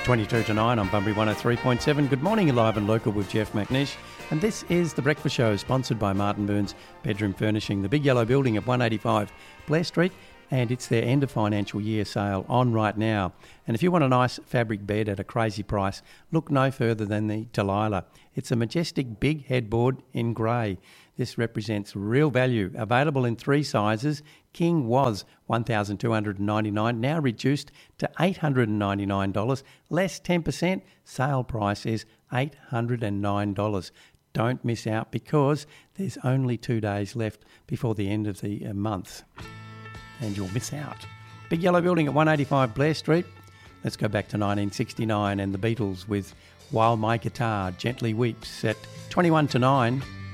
22 to 9 on Bunbury 103.7. Good morning, alive and local with Jeff McNish. And this is The Breakfast Show, sponsored by Martin Burns Bedroom Furnishing, the big yellow building at 185 Blair Street. And it's their end of financial year sale on right now. And if you want a nice fabric bed at a crazy price, look no further than the Delilah. It's a majestic big headboard in grey. This represents real value. Available in 3 sizes. King was $1,299, now reduced to $899, less 10%. Sale price is $809. Don't miss out because there's only 2 days left before the end of the month, and you'll miss out. Big yellow building at 185 Blair Street. Let's go back to 1969 and the Beatles with While My Guitar Gently Weeps at 21 to 9.